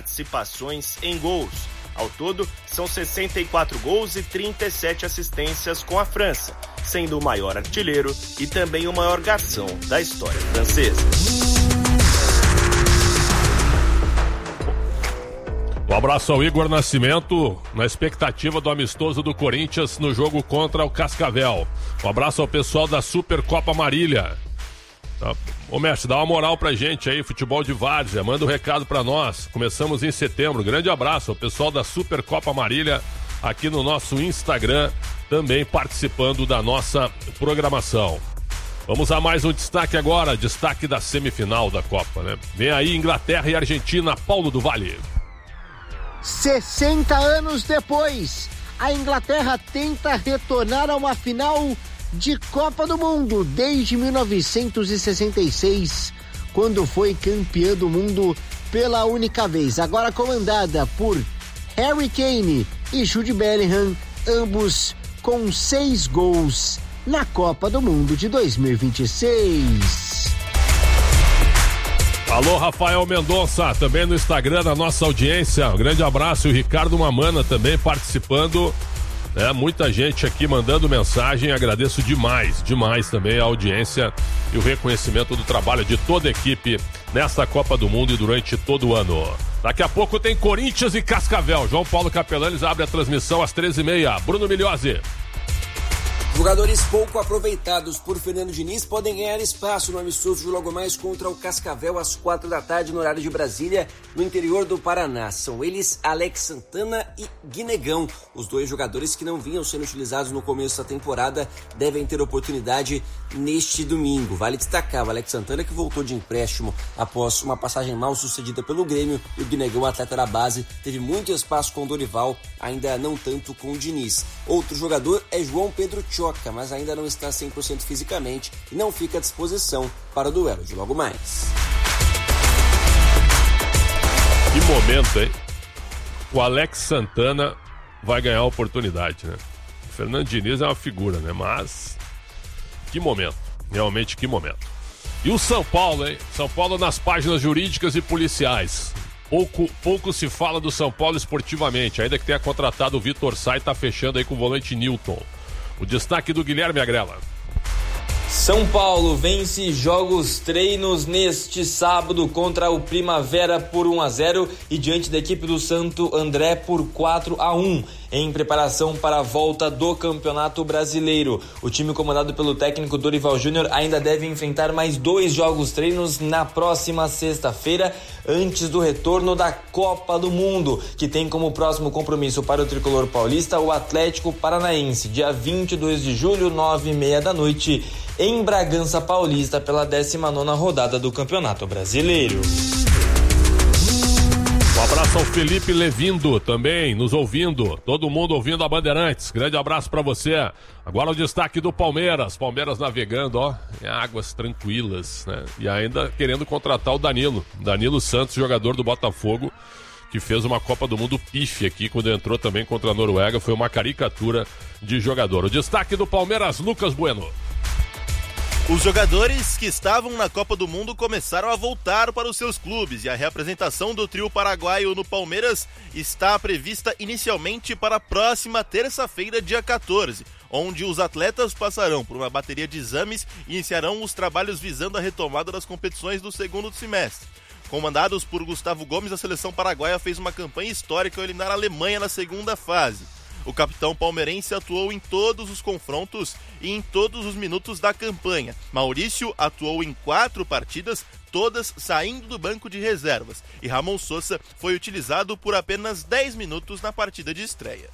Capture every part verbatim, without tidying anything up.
participações em gols. Ao todo, são sessenta e quatro gols e trinta e sete assistências com a França, sendo o maior artilheiro e também o maior garçom da história francesa. Um abraço ao Igor Nascimento, na expectativa do amistoso do Corinthians no jogo contra o Cascavel. Um abraço ao pessoal da Supercopa Marília. Tá. Ô mestre, dá uma moral pra gente aí, futebol de várzea, manda um recado pra nós. Começamos em setembro. Grande abraço ao pessoal da Supercopa Marília aqui no nosso Instagram, também participando da nossa programação. Vamos a mais um destaque agora, destaque da semifinal da Copa, né? Vem aí Inglaterra e Argentina, Paulo do Vale. sessenta anos depois, a Inglaterra tenta retornar a uma final de Copa do Mundo desde mil novecentos e sessenta e seis, quando foi campeã do mundo pela única vez. Agora comandada por Harry Kane e Jude Bellingham, ambos com seis gols na Copa do Mundo de dois mil e vinte e seis. Alô, Rafael Mendonça, também no Instagram da nossa audiência. Um grande abraço. E o Ricardo Mamana também participando. É, muita gente aqui mandando mensagem. Agradeço demais, demais também a audiência e o reconhecimento do trabalho de toda a equipe nesta Copa do Mundo e durante todo o ano. Daqui a pouco tem Corinthians e Cascavel. João Paulo Capelanes abre a transmissão às treze e meia. Bruno Migliozzi. Jogadores pouco aproveitados por Fernando Diniz podem ganhar espaço no amistoso de logo mais contra o Cascavel às quatro da tarde no horário de Brasília, no interior do Paraná. São eles Alex Santana e Guinegão. Os dois jogadores que não vinham sendo utilizados no começo da temporada devem ter oportunidade neste domingo. Vale destacar o Alex Santana, que voltou de empréstimo após uma passagem mal sucedida pelo Grêmio, e o Guinegão, atleta da base, teve muito espaço com o Dorival, ainda não tanto com o Diniz. Outro jogador é João Pedro Choca, mas ainda não está cem por cento fisicamente e não fica à disposição para o duelo de logo mais. Que momento, hein? O Alex Santana vai ganhar a oportunidade, né? O Fernando Diniz é uma figura, né? Mas que momento, realmente que momento. E o São Paulo, hein? São Paulo nas páginas jurídicas e policiais. Pouco, pouco se fala do São Paulo esportivamente, ainda que tenha contratado o Vitor Sá e tá fechando aí com o volante Newton. O destaque do Guilherme Agrela. São Paulo vence jogos treinos neste sábado contra o Primavera por um a zero e diante da equipe do Santo André por quatro a um, em preparação para a volta do Campeonato Brasileiro. O time comandado pelo técnico Dorival Júnior ainda deve enfrentar mais dois jogos treinos na próxima sexta-feira, antes do retorno da Copa do Mundo, que tem como próximo compromisso para o tricolor paulista o Atlético Paranaense, dia vinte e dois de julho, nove e meia da noite, em Bragança Paulista, pela décima nona rodada do Campeonato Brasileiro. Um abraço ao Felipe Levindo, também nos ouvindo, todo mundo ouvindo a Bandeirantes. Grande abraço pra você. Agora o destaque do Palmeiras, Palmeiras navegando, ó, em águas tranquilas, né? E ainda querendo contratar o Danilo, Danilo Santos, jogador do Botafogo, que fez uma Copa do Mundo pífia aqui quando entrou também contra a Noruega, foi uma caricatura de jogador. O destaque do Palmeiras, Lucas Bueno. Os jogadores que estavam na Copa do Mundo começaram a voltar para os seus clubes e a reapresentação do trio paraguaio no Palmeiras está prevista inicialmente para a próxima terça-feira, dia quatorze, onde os atletas passarão por uma bateria de exames e iniciarão os trabalhos visando a retomada das competições do segundo semestre. Comandados por Gustavo Gomes, a seleção paraguaia fez uma campanha histórica ao eliminar a Alemanha na segunda fase. O capitão palmeirense atuou em todos os confrontos e em todos os minutos da campanha. Maurício atuou em quatro partidas, todas saindo do banco de reservas. E Ramon Sosa foi utilizado por apenas dez minutos na partida de estreia.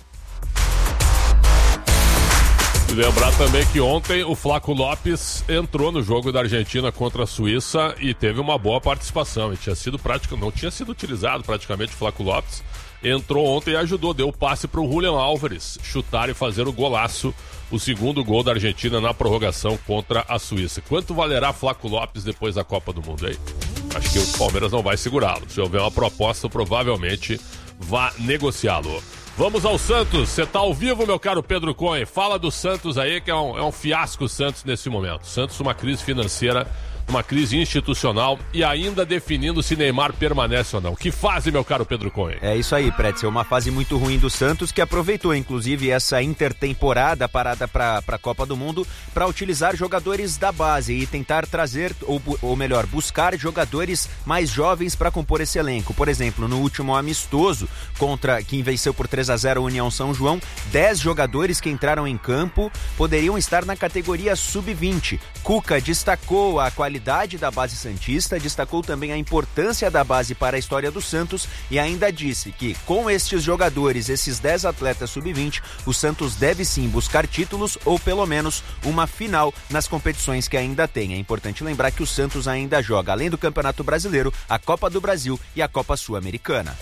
E lembrar também que ontem o Flaco Lopes entrou no jogo da Argentina contra a Suíça e teve uma boa participação. Ele tinha sido prático, não tinha sido utilizado praticamente o Flaco Lopes. Entrou ontem e ajudou, deu o passe para o Julián Álvares chutar e fazer o golaço, o segundo gol da Argentina na prorrogação contra a Suíça. Quanto valerá Flaco Lopes depois da Copa do Mundo aí? Acho que o Palmeiras não vai segurá-lo. Se houver uma proposta, provavelmente vá negociá-lo. Vamos ao Santos, você tá ao vivo, meu caro Pedro Cohen. Fala do Santos aí, que é um, é um fiasco o Santos nesse momento. Santos, uma crise financeira uma crise institucional e ainda definindo se Neymar permanece ou não. Que fase, meu caro Pedro Cunha? É isso aí, Pretzel, uma fase muito ruim do Santos, que aproveitou inclusive essa intertemporada parada para a Copa do Mundo para utilizar jogadores da base e tentar trazer, ou, ou melhor, buscar jogadores mais jovens para compor esse elenco. Por exemplo, no último amistoso contra quem venceu por três a zero a União São João, dez jogadores que entraram em campo poderiam estar na categoria sub vinte. Cuca destacou a qualidade da base santista, destacou também a importância da base para a história do Santos e ainda disse que com estes jogadores, esses dez atletas sub vinte, o Santos deve sim buscar títulos ou pelo menos uma final nas competições que ainda tem. É importante lembrar que o Santos ainda joga, além do Campeonato Brasileiro, a Copa do Brasil e a Copa Sul-Americana.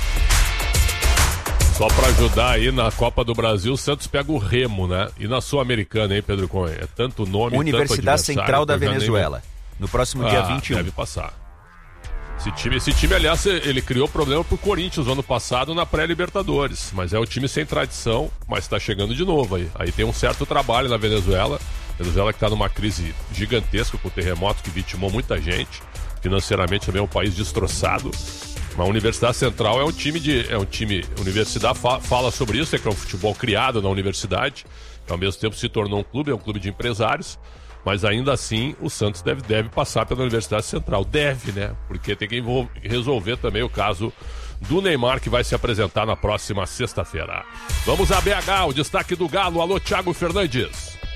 Só para ajudar aí na Copa do Brasil, o Santos pega o Remo, né? E na Sul-Americana, hein, Pedro Cunha? É tanto nome, Universidade tanto Central da Venezuela. Nem... No próximo dia ah, vinte e um. Deve passar. Esse time, esse time, aliás, ele criou problema pro Corinthians no ano passado na pré-Libertadores. Mas é um time sem tradição, mas está chegando de novo aí. Aí tem um certo trabalho na Venezuela. Venezuela que está numa crise gigantesca com o terremoto que vitimou muita gente. Financeiramente também é um país destroçado. Mas a Universidade Central é um time de. É um time. A universidade fa, fala sobre isso, é que é um futebol criado na universidade, que ao mesmo tempo se tornou um clube, é um clube de empresários. Mas ainda assim o Santos deve, deve passar pela Universidade Central. Deve, né? Porque tem que envolver, resolver também o caso do Neymar, que vai se apresentar na próxima sexta-feira. Vamos a B H, o destaque do Galo. Alô, Thiago Fernandes.